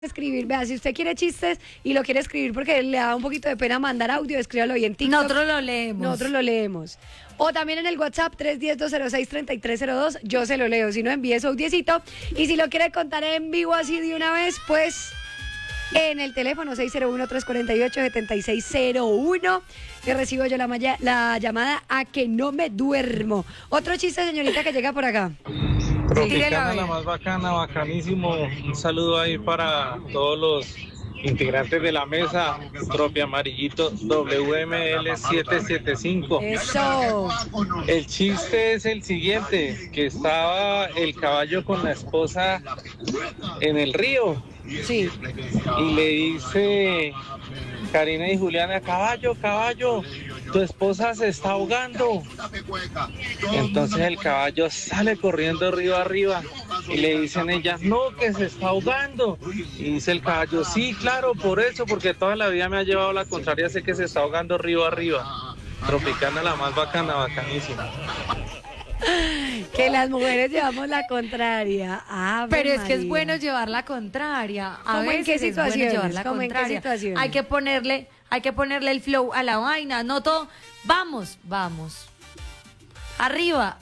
escribir, vea, si usted quiere chistes y lo quiere escribir porque le da un poquito de pena mandar audio, escríbalo ahí en TikTok. Nosotros lo leemos. Nosotros lo leemos. O también en el WhatsApp 310-206-3302, yo se lo leo. Si no, envíe su audiecito. Y si lo quiere contar en vivo así de una vez, pues en el teléfono 601-348-7601. Que recibo yo la llamada a que no me duermo. Otro chiste, señorita, que llega por acá. Tropicana, la más bacana, bacanísimo. Un saludo ahí para todos los integrantes de la mesa. Tropi Amarillito WML775. Eso. El chiste es el siguiente, que estaba el caballo con la esposa en el río. Sí. Y le dice Karina y Juliana, caballo, tu esposa se está ahogando. Entonces el caballo sale corriendo río arriba y le dicen ellas, no, que se está ahogando. Y dice el caballo, sí, claro, por eso, porque toda la vida me ha llevado la contraria, sé que se está ahogando río arriba. Tropicana, la más bacana, bacanísima. Que las mujeres llevamos la contraria. Pero es que es María. bueno llevar la contraria. ¿Cómo en qué situaciones? Llevar la ¿Cómo en qué contraria. situaciones? Hay que ponerle el flow a la vaina, no todo. Vamos. Arriba.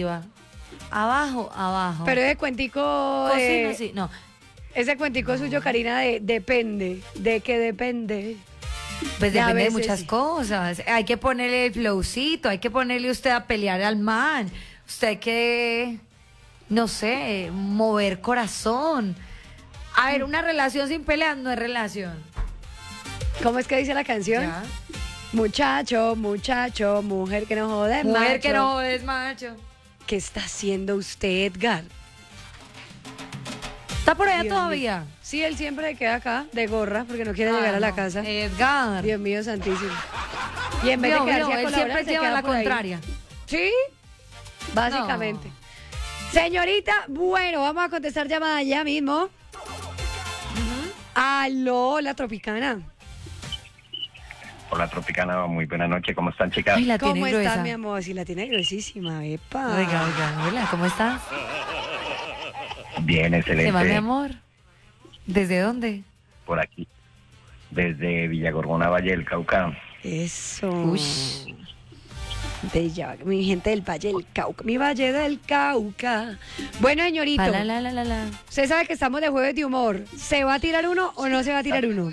Abajo. Pero ese cuentico no. ese cuentico suyo, Karina, depende. ¿De qué depende? Pues Ya, a depende de veces muchas sí. cosas. Hay que ponerle el flowcito, hay que ponerle usted a pelear al man. Usted hay que, no sé, mover corazón. A ver, una relación sin peleas no es relación. ¿Cómo es que dice la canción? ¿Ya? Muchacho, mujer que no jode, Mujer macho. que no jodes, macho. ¿Qué está haciendo usted, Edgar? ¿Está por allá Dios todavía? mío. Sí, él siempre queda acá, de gorra, porque no quiere llegar a la no. casa. Edgar. Dios mío santísimo. Y en vez Dios de quedarse mío, a él colaborar, siempre se lleva queda la por ahí. contraria. Sí, básicamente. Señorita, bueno, vamos a contestar llamada ya mismo. Aló, la Tropicana. Hola Tropicana, muy buena noche, ¿cómo están chicas? Ay, la ¿Cómo tiene está, gruesa. mi amor? Si la tiene gruesísima, epa. Oiga, hola, ¿cómo estás? Bien, ¿Qué excelente. va, mi amor? ¿Desde dónde? Por aquí, desde Villagorgona, Valle del Cauca. Eso. Ush. Mi gente del Valle del Cauca. Mi Valle del Cauca. Bueno, señorito. La. Usted sabe que estamos de jueves de humor. ¿Se va a tirar uno o no se va a tirar uno?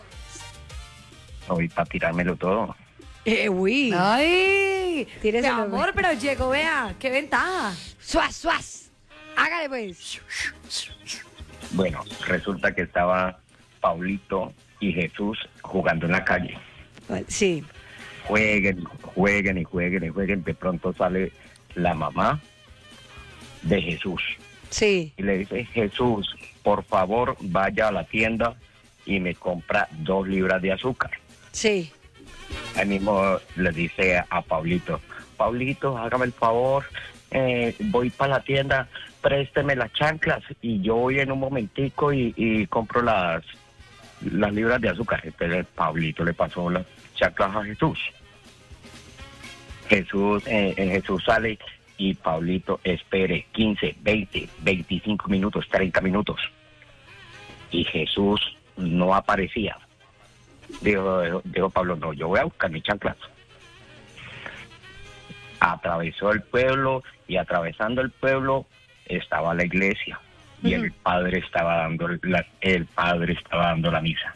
Hoy para tirármelo todo. Uy. ¡Ay! Mi Tíreselo, amor, pero llegó, vea, qué ventaja. Suaz. Hágale pues. Bueno, resulta que estaba Paulito y Jesús jugando en la calle. Sí. Jueguen. De pronto sale la mamá de Jesús. Sí. Y le dice, Jesús, por favor, vaya a la tienda y me compra 2 libras de azúcar. Sí. Ahí mismo le dice a Paulito, hágame el favor, voy para la tienda, présteme las chanclas y yo voy en un momentico y compro las libras de azúcar. Entonces Paulito le pasó las chanclas a Jesús. Jesús sale y Paulito espere 15, 20, 25 minutos, 30 minutos. Y Jesús no aparecía. Dijo Pablo, no, yo voy a buscar mis chanclas. Atravesó el pueblo y atravesando el pueblo estaba la iglesia y el padre estaba dando la misa.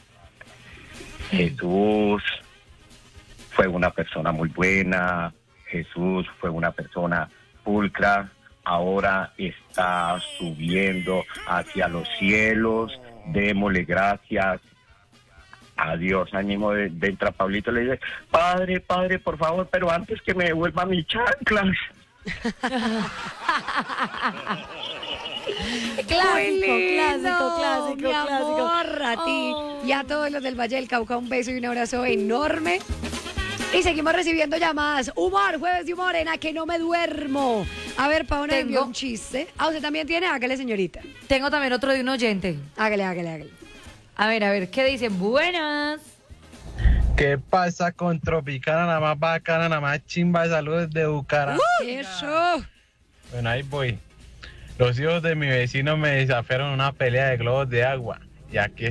Jesús fue una persona muy buena, Jesús fue una persona pulcra, ahora está subiendo hacia los cielos, démosle gracias a Dios. Ánimo de entrar Pablito, le dice, padre, por favor, pero antes que me devuelva mis chanclas. Clásico. Mi amor, a ti y a todos los del Valle del Cauca, un beso y un abrazo enorme. Y seguimos recibiendo llamadas. Humor, jueves de humor en A que no me duermo. A ver, Paola envió un chiste. ¿Usted también tiene? Hágale, señorita. Tengo también otro de un oyente. Hágale. A ver, ¿qué dicen? Buenas. ¿Qué pasa con Tropicana, la más bacana, la más chimba de salud de Bucaramanga? Eso. Bueno, ahí voy. Los hijos de mi vecino me desafiaron una pelea de globos de agua. ya que